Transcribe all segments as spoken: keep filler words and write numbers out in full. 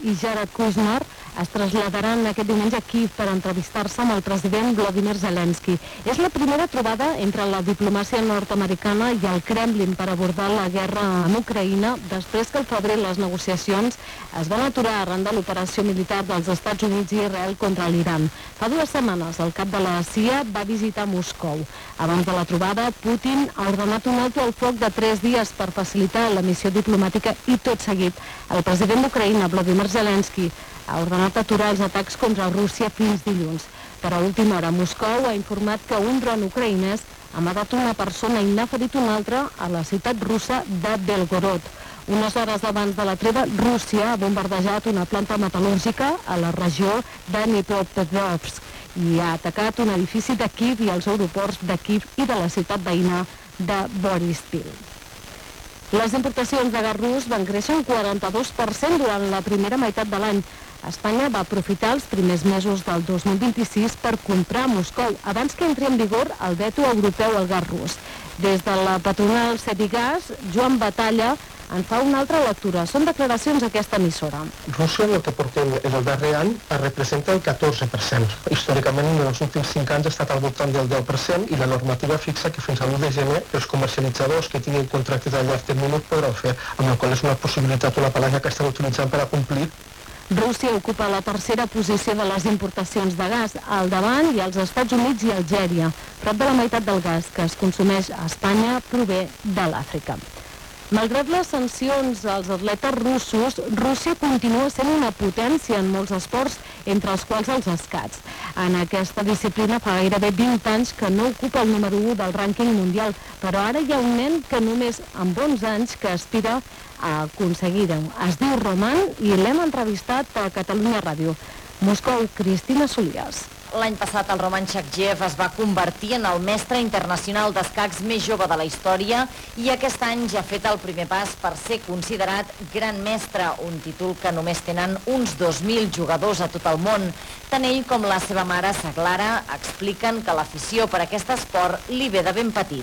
i Jared Kushner es traslladaran aquest diumenge a Kíev per entrevistar-se amb el president Volodymyr Zelensky. És la primera trobada entre la diplomàcia nord-americana i el Kremlin per abordar la guerra en Ucraïna després que al febrer les negociacions es van aturar arran de l'operació militar dels Estats Units i Israel contra l'Iran. Fa dues setmanes el cap de la C I A va visitar Moscou. Abans de la trobada, Putin ha ordenat un alto al foc de tres dies per facilitar la missió diplomàtica i tot seguit el president d'Ucraïna, Volodymyr Zelensky, ha ordenat aturar els atacs contra Rússia fins dilluns. Per a última hora, Moscou ha informat que un dron ucraïnès ha matat una persona i n'ha ferit una altra a la ciutat russa de Belgorod. Unes hores abans de la treva, Rússia ha bombardejat una planta metal·lúrgica a la regió de Dnipropetrovsk i ha atacat un edifici de Kíev i els aeroports de Kíev i de la ciutat veïna de Boryspil. Les importacions de gas rus van créixer un quaranta-dos per cent durant la primera meitat de l'any. Espanya va aprofitar els primers mesos del dos mil vint-i-sis per comprar a Moscou abans que entri en vigor el veto europeu al gas rus. Des de la patronal Cevigas, Joan Batalla en fa una altra lectura. Són declaracions d'aquesta emissora. Rússia, en el que portem en el darrer any, representa el catorze per cent. Històricament, en els últims cinc anys ha estat al voltant del deu per cent i la normativa fixa que fins a l'u de gener els comercialitzadors que tinguin contractes a llarg termini podran fer, amb el qual és una possibilitat, una palanca que estan utilitzant per a complir. Rússia ocupa la tercera posició de les importacions de gas. Al davant hi ha els Estats Units i Algèria. Prop de la meitat del gas que es consumeix a Espanya prové de l'Àfrica. Malgrat les sancions als atletes russos, Rússia continua sent una potència en molts esports, entre els quals els escacs. En aquesta disciplina fa gairebé vint anys que no ocupa el número u del rànquing mundial, però ara hi ha un nen que només amb bons anys que aspira a aconseguir-ho. Es diu Roman i l'hem entrevistat a Catalunya Ràdio. Moscou, Cristina Solías. L'any passat el Roman Chakjev es va convertir en el mestre internacional d'escacs més jove de la història i aquest any ja ha fet el primer pas per ser considerat gran mestre, un títol que només tenen uns dos mil jugadors a tot el món. Tant ell com la seva mare, Saglara, expliquen que l'afició per aquest esport li ve de ben petit.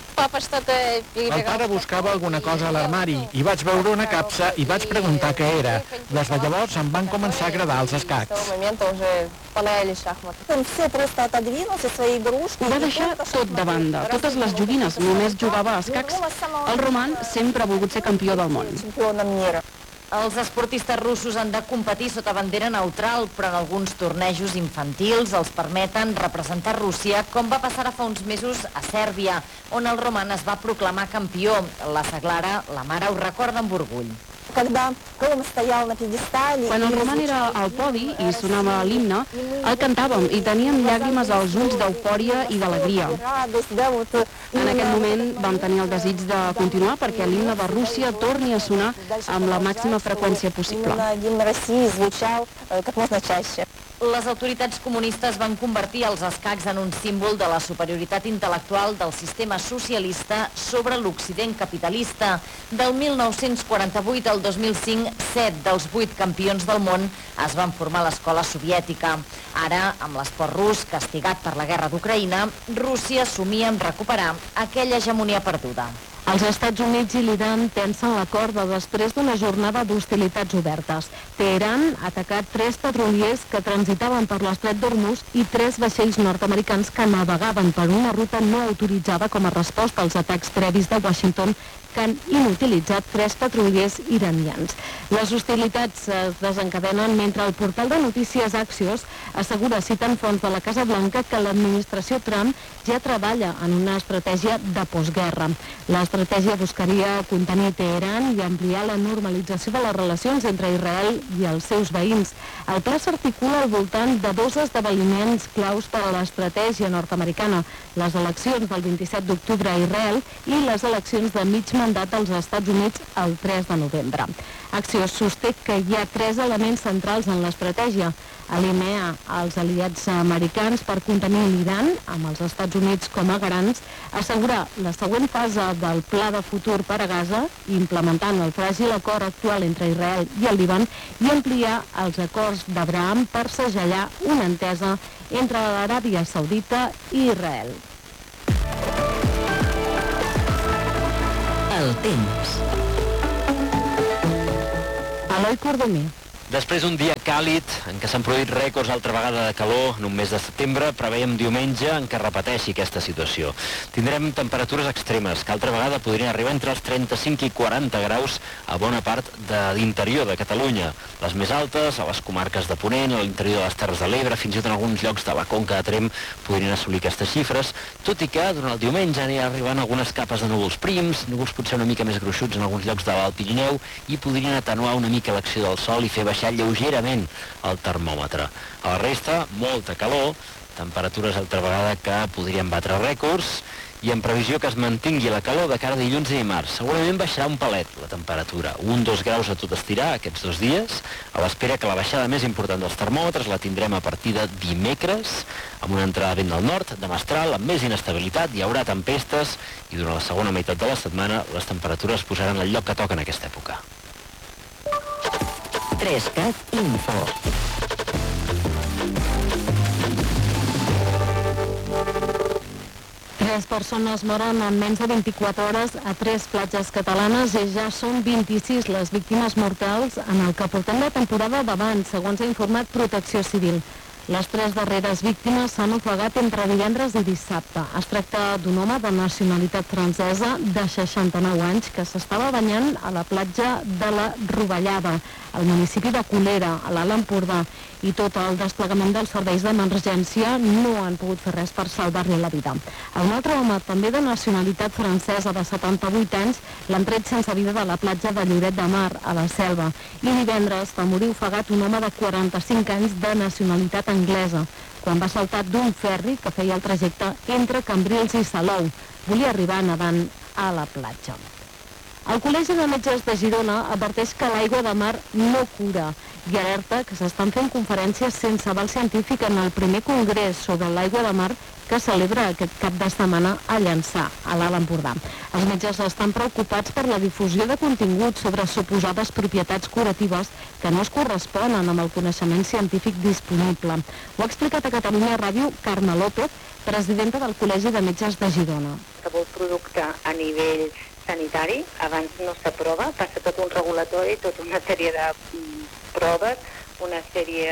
El pare buscava alguna cosa a l'armari i vaig veure una capsa i vaig preguntar què era. Des de llavors em van començar a agradar els escacs. Ho va deixar tot de banda, totes les joguines, només jugava a escacs. El Roman sempre ha volgut ser campió del món. Els esportistes russos han de competir sota bandera neutral, però en alguns tornejos infantils els permeten representar Rússia, com va passar fa uns mesos a Sèrbia, on el Roman es va proclamar campió. La Saglara, la mare, ho recorda amb orgull. Quan el Roman era al podi i sonava l'himne, el cantàvem i teníem llàgrimes als ulls d'eufòria i d'alegria. En aquest moment vam tenir el desig de continuar perquè l'himne de Rússia torni a sonar amb la màxima freqüència possible. Les autoritats comunistes van convertir els escacs en un símbol de la superioritat intel·lectual del sistema socialista sobre l'Occident capitalista. Del mil nou-cents quaranta-vuit al dos mil cinc, set dels vuit campions del món es van formar a l'escola soviètica. Ara, amb l'esport rus castigat per la guerra d'Ucraïna, Rússia somia en recuperar aquella hegemonia perduda. Els Estats Units i l'Iran tensen la corda després d'una jornada d'hostilitats obertes. Teheran ha atacat tres petroliers que transitaven per l'estret d'Hormuz i tres vaixells nord-americans que navegaven per una ruta no autoritzada com a resposta als atacs previs de Washington que han inutilitzat tres petroliers iranians. Les hostilitats es desencadenen mentre el portal de notícies Axios assegura, citant fonts de la Casa Blanca, que l'administració Trump ja treballa en una estratègia de postguerra. L'estratègia buscaria contenir Teheran i ampliar la normalització de les relacions entre Israel i els seus veïns. El pla s'articula al voltant de dos esdeveniments claus per a l'estratègia nord-americana, les eleccions del vint-i-set d'octubre a Israel i les eleccions de mig mandat als Estats Units el tres de novembre. Axios sosté que hi ha tres elements centrals en l'estratègia. Alinear els aliats americans per contenir l'Iran, amb els Estats Units com a garants, assegurar la següent fase del pla de futur per a Gaza, implementant el fràgil acord actual entre Israel i el Líban, i ampliar els acords d'Abraham per segellar una entesa entre l'Aràbia Saudita i Israel. El temps. Eloi Cordomí. Després d'un dia càlid, en què s'han produït rècords altra vegada de calor en un mes de setembre, preveiem diumenge en què repeteixi aquesta situació. Tindrem temperatures extremes, que altra vegada podrien arribar entre els trenta-cinc i quaranta graus a bona part de l'interior de Catalunya. Les més altes, a les comarques de Ponent, a l'interior de les Terres de l'Ebre, fins i tot en alguns llocs de la Conca de Tremp podrien assolir aquestes xifres, tot i que durant el diumenge aniran arribant algunes capes de núvols prims, núvols potser una mica més gruixuts en alguns llocs de l'Alt Pirineu, i podrien atenuar una mica l'acció del sol i fer baixar lleugerament el termòmetre. A la resta, molta calor, temperatures altra vegada que podrien batre rècords, i en previsió que es mantingui la calor de cara a dilluns i dimarts. Segurament baixarà un palet la temperatura, un dos graus a tot estirar aquests dos dies, a l'espera que la baixada més important dels termòmetres la tindrem a partir de dimecres, amb una entrada de vent del nord, de mestral, amb més inestabilitat, hi haurà tempestes, i durant la segona meitat de la setmana les temperatures posaran el lloc que toca en aquesta època. tres cat Info. Tres persones moren en menys de vint-i-quatre hores a tres platges catalanes i ja són vint-i-sis les víctimes mortals en el que portem la temporada d'abans, segons ha informat Protecció Civil. Les tres darreres víctimes s'han ofegat entre divendres i dissabte. Es tracta d'un home de nacionalitat francesa de seixanta-nou anys que s'estava banyant a la platja de la Rovellada, al municipi de Colera, a l'Alt Empordà, i tot el desplegament dels serveis d'emergència no han pogut fer res per salvar-li la vida. Un altre home, també de nacionalitat francesa de setanta-vuit anys, l'han tret sense vida de la platja de Lloret de Mar, a la Selva, i divendres va morir ofegat un home de quaranta-cinc anys de nacionalitat anglesa, quan va saltar d'un ferri que feia el trajecte entre Cambrils i Salou. Volia arribar nedant a la platja. El Col·legi de Metges de Girona adverteix que l'aigua de mar no cura i alerta que s'estan fent conferències sense aval científic en el primer congrés sobre l'aigua de mar que celebra aquest cap de setmana a Llançà, a l'Alt Empordà. Els metges estan preocupats per la difusió de contingut sobre suposades propietats curatives que no es corresponen amb el coneixement científic disponible. Ho ha explicat a Catalunya Ràdio Carme López, presidenta del Col·legi de Metges de Girona. Qualsevol producte a nivell sanitari abans no s'aprova, passa tot un regulatori, tota una sèrie de proves, una sèrie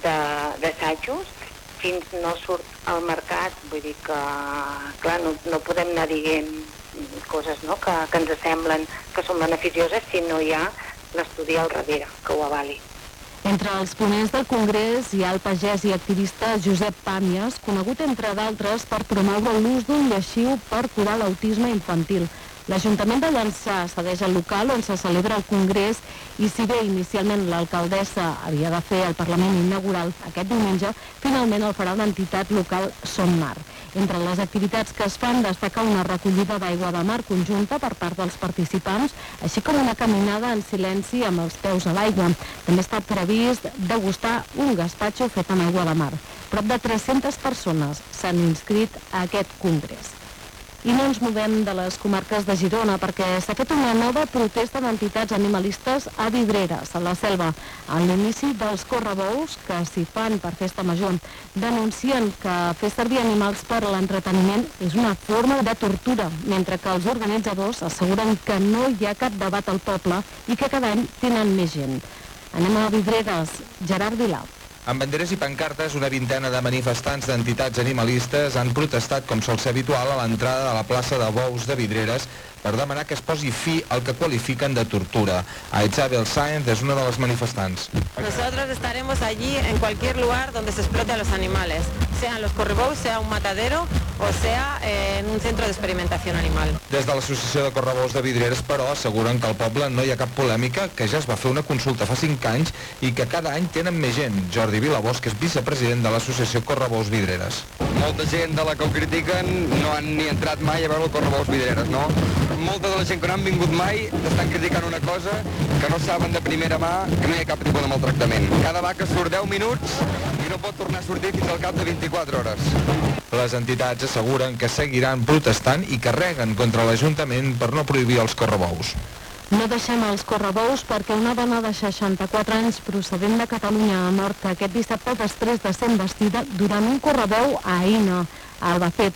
d'assajos, fins no surt al mercat. Vull dir que, clar, no, no podem anar dient coses, no?, que, que ens semblen que són beneficioses si no hi ha l'estudi al darrere que ho avali. Entre els ponents del Congrés hi ha el pagès i activista Josep Pàmies, conegut entre d'altres per promoure l'ús d'un lleixiu per curar l'autisme infantil. L'Ajuntament de Llançà cedeix el local on se celebra el Congrés i si bé inicialment l'alcaldessa havia de fer el Parlament inaugural aquest diumenge, finalment el farà l'entitat local Son Mar. Entre les activitats que es fan destaca una recollida d'aigua de mar conjunta per part dels participants, així com una caminada en silenci amb els peus a l'aigua. També està previst degustar un gaspatxo fet amb aigua de mar. Prop de tres-centes persones s'han inscrit a aquest congrés. I no ens movem de les comarques de Girona perquè s'ha fet una nova protesta d'entitats animalistes a Vidreres, a la Selva, a l'inici dels correbous que s'hi fan per festa major. Denuncien que fer servir animals per a l'entreteniment és una forma de tortura, mentre que els organitzadors asseguren que no hi ha cap debat al poble i que cada any tenen més gent. Anem a Vidreres. Gerard Vilà. Amb banderes i pancartes, una vintena de manifestants d'entitats animalistes han protestat, com sol ser habitual, a l'entrada de la plaça de Bous de Vidreres per demanar que es posi fi al que qualifiquen de tortura. Isabel Sáenz és una de les manifestants. Nosotros estaremos allí en cualquier lugar donde se explote a los animales, sea en los correbous, sea un matadero o sea en un centro de experimentación animal. Des de l'Associació de Correbous de Vidreres, però, asseguren que al poble no hi ha cap polèmica, que ja es va fer una consulta fa cinc anys i que cada any tenen més gent. Jordi Vilabosch, que és vicepresident de l'Associació Correbous Vidreres. Molta gent de la que ho critiquen no han ni entrat mai a veure el Correbous Vidreres, no? Molta de la gent que no han vingut mai estan criticant una cosa que no saben de primera mà que no hi ha cap tipus de maltractament. Cada vaca surt deu minuts i no pot tornar a sortir fins al cap de vint-i-quatre hores. Les entitats asseguren que seguiran protestant i carreguen contra l'Ajuntament per no prohibir els correbous. No deixem els correbous perquè una dona de seixanta-quatre anys procedent de Catalunya ha mort aquest dissabte després de ser embestida durant un correbou a Aina, a Albacete.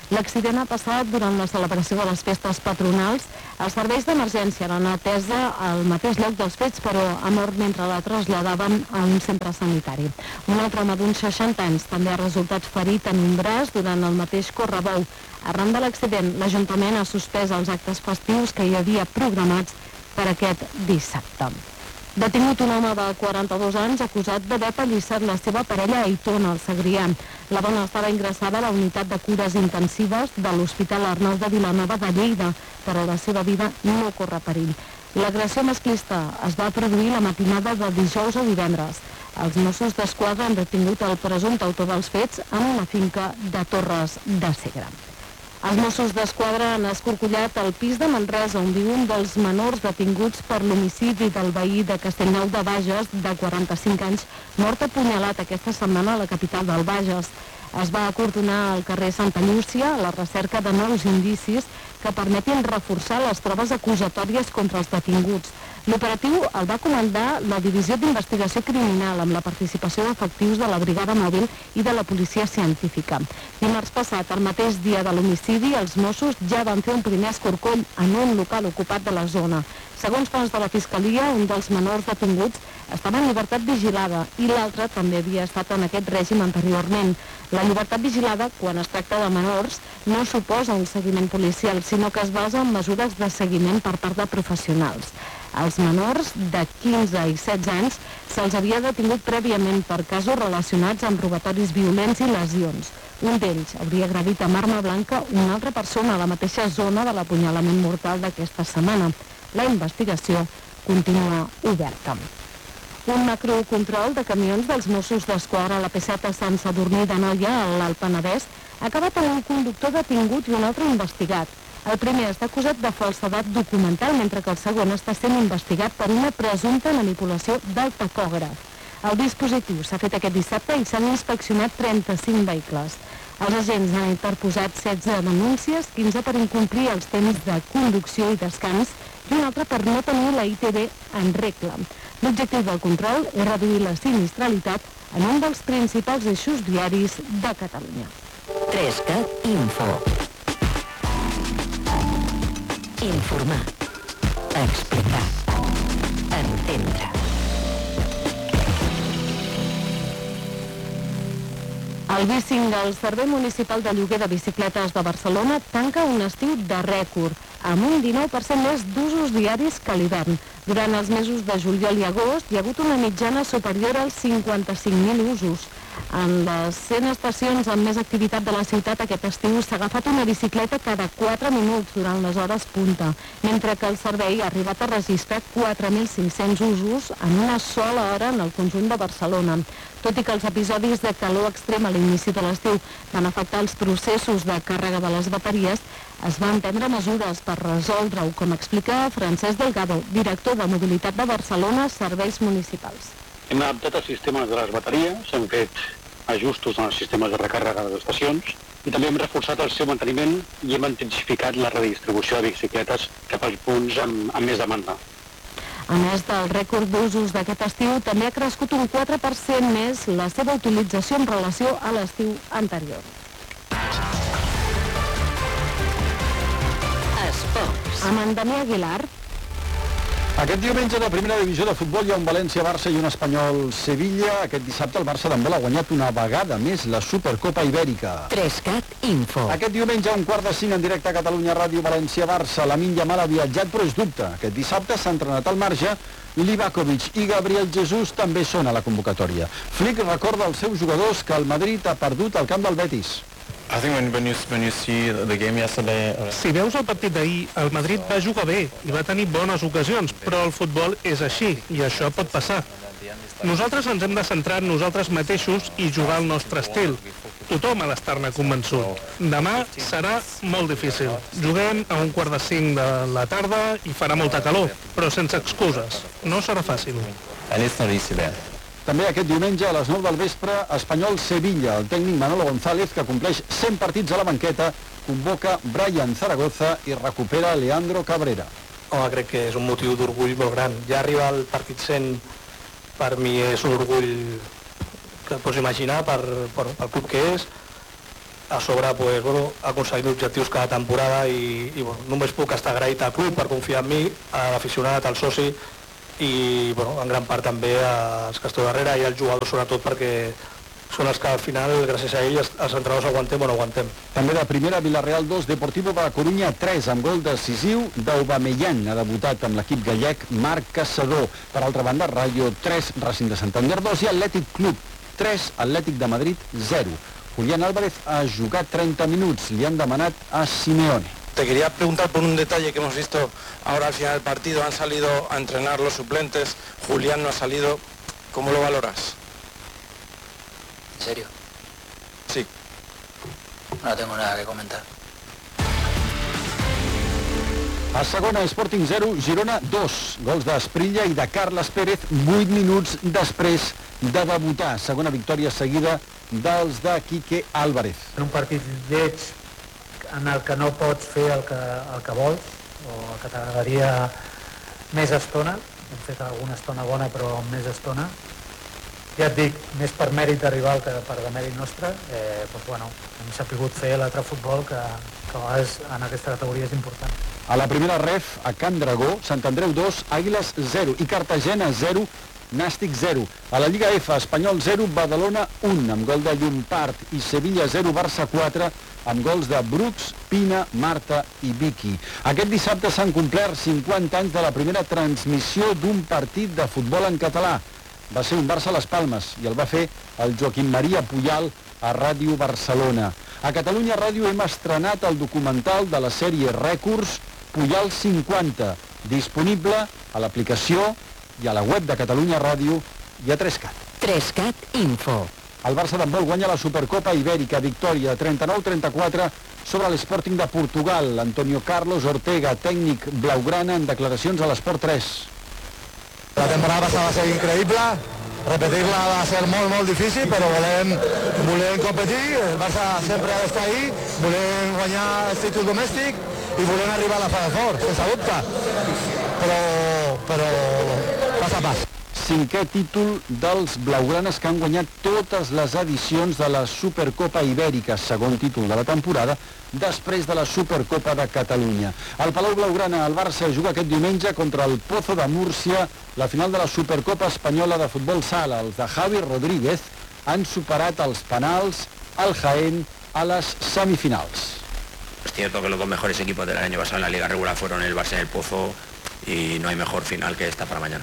L'accident ha passat durant la celebració de les festes patronals. Els serveis d'emergència eren atesa al mateix lloc dels fets, però ha mort mentre la traslladaven a un centre sanitari. Un altre home d'uns seixanta anys també ha resultat ferit en un braç durant el mateix correbou. Arran de l'accident, l'Ajuntament ha suspès els actes festius que hi havia programats per aquest dissabte. Detingut un home de quaranta-dos anys acusat d'haver pallissat la seva parella a Aitona, al Segrià. La dona estava ingressada a la unitat de cures intensives de l'Hospital Arnau de Vilanova de Lleida, però la seva vida no corre perill. L'agressió masclista es va produir la matinada de dijous a divendres. Els Mossos d'Esquadra han detingut el presumpte autor dels fets en una finca de Torres de Segre. Els Mossos d'Esquadra han escorcollat el pis de Manresa, on viu un dels menors detinguts per l'homicidi del veí de Castellnou de Bages, de quaranta-cinc anys, mort apunyalat aquesta setmana a la capital del Bages. Es va acordonar al carrer Santa Llúcia a la recerca de nous indicis que permetin reforçar les proves acusatòries contra els detinguts. L'operatiu el va comandar la Divisió d'Investigació Criminal amb la participació d'efectius de la Brigada Mòbil i de la Policia Científica. Dimarts passat, el mateix dia de l'homicidi, els Mossos ja van fer un primer escorcoll en un local ocupat de la zona. Segons fonts de la Fiscalia, un dels menors detinguts estava en llibertat vigilada i l'altre també havia estat en aquest règim anteriorment. La llibertat vigilada, quan es tracta de menors, no suposa un seguiment policial, sinó que es basa en mesures de seguiment per part de professionals. Als menors de quinze i setze anys se'ls havia detingut prèviament per casos relacionats amb robatoris violents i lesions. Un d'ells hauria agredit amb arma blanca una altra persona a la mateixa zona de l'apunyalament mortal d'aquesta setmana. La investigació continua oberta. Un macrocontrol de camions dels Mossos d'Esquadra a la P set a Sant Sadurní d'Anoia, a l'Alt Penedès, ha acabat amb un conductor detingut i un altre investigat. El primer està acusat de falsedat documental, mentre que el segon està sent investigat per una presumpta manipulació del tacògraf. El dispositiu s'ha fet aquest dissabte i s'han inspeccionat trenta-cinc vehicles. Els agents han interposat setze denúncies, quinze per incomplir els temps de conducció i descans i una altra per no tenir la I T V en regla. L'objectiu del control és reduir la sinistralitat en un dels principals eixos viaris de Catalunya. tres cat Info. Informar. Explicar. Entendre. El bicing del Servei Municipal de Lloguer de Bicicletes de Barcelona tanca un estiu de rècord, amb un dinou per cent més d'usos diaris que a l'hivern. Durant els mesos de juliol i agost hi ha hagut una mitjana superior als cinquanta-cinc mil usos. En les cent estacions amb més activitat de la ciutat aquest estiu s'ha agafat una bicicleta cada quatre minuts durant les hores punta, mentre que el servei ha arribat a registrar quatre mil cinc-cents usos en una sola hora en el conjunt de Barcelona. Tot i que els episodis de calor extrem a l'inici de l'estiu van afectar els processos de càrrega de les bateries, es van prendre mesures per resoldre-ho, com explica Francesc Delgado, director de Mobilitat de Barcelona Serveis Municipals. Hem adaptat el sistema de les bateries, hem fet ajustos en els sistemes de recàrrega de les estacions i també hem reforçat el seu manteniment i hem intensificat la redistribució de bicicletes cap als punts amb, amb més demanda. A més del rècord d'usos d'aquest estiu, també ha crescut un quatre per cent més la seva utilització en relació a l'estiu anterior. Esports. Amb en Damià Aguilar. Aquest diumenge de primera divisió de futbol hi ha un València-Barça i un Espanyol-Sevilla. Aquest dissabte el Barça també l'ha guanyat una vegada més la Supercopa Ibèrica. tres cat Info. Aquest diumenge a un quart de cinc en directe a Catalunya Ràdio València-Barça. Lamine Yamal ha viatjat però és dubte. Aquest dissabte s'ha entrenat al marge. Livakovic i Gabriel Jesús també són a la convocatòria. Flick recorda als seus jugadors que el Madrid ha perdut al camp del Betis. Si veus el partit d'ahir, el Madrid va jugar bé i va tenir bones ocasions, però el futbol és així i això pot passar. Nosaltres ens hem de centrar en nosaltres mateixos i jugar al nostre estil. Tothom ha d'estar-ne convençut. Demà serà molt difícil. Juguem a un quart de cinc de la tarda i farà molta calor, però sense excuses. No serà fàcil. També aquest diumenge a les nou del vespre, Espanyol-Sevilla. El tècnic Manolo González, que compleix cent partits a la banqueta, convoca Brian Zaragoza i recupera Leandro Cabrera. Home, crec que és un motiu d'orgull molt gran. Ja arribar al partit cent per mi és un orgull que et pots imaginar per, per, pel club que és a sobre pues, bueno, aconseguint objectius cada temporada i, i bueno, només puc estar agraït al club per confiar en mi, a l'aficionat, al soci i bueno, en gran part també als que esteu darrere i als jugadors sobretot perquè són els que al final, gràcies a ells, els entrenadors aguantem o no aguantem. També de primera, Villarreal dos, Deportivo de la Corunya tres, amb gol decisiu d'Aubameyang. Ha debutat amb l'equip gallec Marc Caçador. Per altra banda, Rayo tres, Racing de Santander dos i Atlètic Club tres, Atlètic de Madrid zero. Julián Álvarez ha jugat treinta minuts, li han demanat a Simeone. Te quería preguntar por un detalle que hemos visto ahora al final del partido. Han salido a entrenar los suplentes, Julián no ha salido. ¿Cómo lo valoras? ¿En serio? Sí. No tengo nada que comentar. A segona, Sporting zero, Girona dos. Gols d'Esprilla i de Carles Pérez vuit minuts després de debutar. Segona victòria seguida dels de Quique Álvarez. En un partit lleig en el que no pots fer el que, el que vols o el que t'agradaria més estona. Hem fet alguna estona bona però més estona. Ja et dic, més per mèrit de rival que per de mèrit nostre, eh, doncs, bueno, hem sapigut fer l'altre futbol que, que a vegades en aquesta categoria és important. A la primera ref, a Can Dragó, Sant Andreu dos, Àguiles zero i Cartagena zero, Nàstic zero. A la Lliga F, Espanyol zero, Badalona un, amb gol de Llompart, i Sevilla zero, Barça quatre, amb gols de Brooks, Pina, Marta i Vicky. Aquest dissabte s'han complert cinquanta anys de la primera transmissió d'un partit de futbol en català. Va ser un Barça a les Palmes i el va fer el Joaquim Maria Puyal a Ràdio Barcelona. A Catalunya Ràdio hem estrenat el documental de la sèrie Rècords Puyal cinquanta, disponible a l'aplicació i a la web de Catalunya Ràdio i a tres cat. tres cat Info. El Barça d'handbol guanya la Supercopa Ibèrica, victòria trenta-nou a trenta-quatre sobre l'Sporting de Portugal. Antonio Carlos Ortega, tècnic blaugrana, en declaracions a l'Esport tres. La temporada passada va ser increïble, repetir-la va ser molt, molt difícil, però volem, volem competir, el Barça sempre ha d'estar ahí, volem guanyar el títol domèstic i volem arribar a la Final Four, sense dubte, però, però pas a pas. Cinquè títol dels blaugranes que han guanyat totes les edicions de la Supercopa Ibèrica, segon títol de la temporada, després de la Supercopa de Catalunya. Al Palau Blaugrana, el Barça juga aquest diumenge contra el Pozo de Múrcia, la final de la Supercopa Espanyola de Futbol Sala. Els de Javi Rodríguez han superat els penals al Jaén a les semifinals. Es cierto que los dos mejores equipos del año pasado en la Liga Regular fueron el Barça y el Pozo y no hay mejor final que esta para mañana.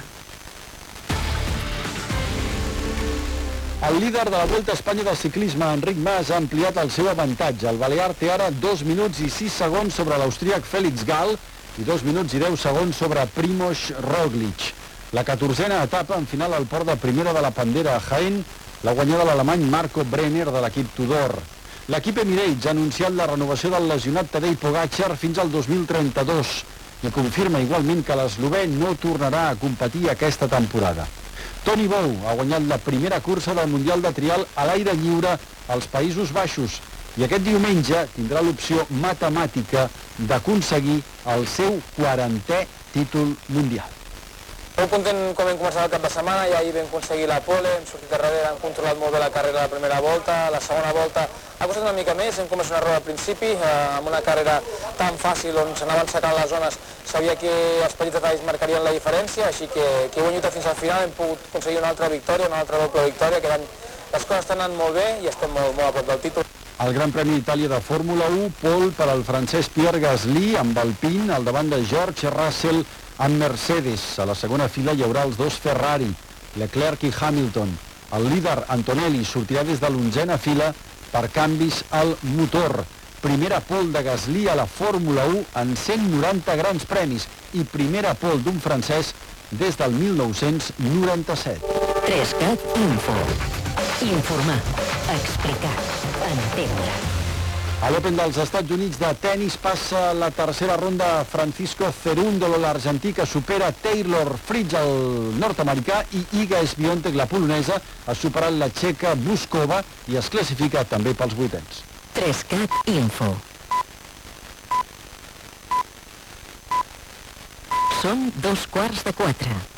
El líder de la Volta a Espanya del ciclisme, Enric Mas, ha ampliat el seu avantatge. El balear té ara dos minuts i sis segons sobre l'austríac Félix Gall i dos minuts i deu segons sobre Primož Roglič. La catorzena etapa en final al port de Primera de la Pandera a Jaén l'ha guanyada l'alemany Marco Brenner de l'equip Tudor. L'equip Emirates ha anunciat la renovació del lesionat Tadej Pogačar fins al dos mil trenta-dos i confirma igualment que l'eslovè no tornarà a competir aquesta temporada. Toni Bou ha guanyat la primera cursa del Mundial de Trial a l'aire lliure als Països Baixos i aquest diumenge tindrà l'opció matemàtica d'aconseguir el seu quarantè títol mundial. Molt content com hem començat el cap de setmana, ja ahir vam aconseguir la pole, hem sortit darrere, hem controlat molt bé la carrera de la primera volta, la segona volta ha costat una mica més, hem començat un error al principi, eh, amb una carrera tan fàcil on s'anaven secant les zones, sabia que els petits detalls marcarien la diferència, així que, que he guanyat fins al final, hem pogut aconseguir una altra victòria, una altra doble victòria, que les coses estan anant molt bé i estem molt, molt a prop del títol. El Gran Premi d'Itàlia de Fórmula u, pole per al francès Pierre Gasly amb Alpine al davant de George Russell amb Mercedes. A la segona fila hi haurà els dos Ferrari, Leclerc i Hamilton. El líder Antonelli sortirà des de l'onzena fila per canvis al motor. Primera pole de Gasly a la Fórmula u en cent noranta grans premis i primera pole d'un francès des del mil nou-cents noranta-set. tres cat Info. Informar, explicar, entendre. A l'Open dels Estats Units de tennis passa la tercera ronda Francisco Cerúndolo, l'argentí, que supera Taylor Fritz, el nord-americà, i Iga Swiatek, la polonesa, ha superat la txeca Buskova i es classifica també pels vuitens. tres cat Info. Són dos quarts de quatre.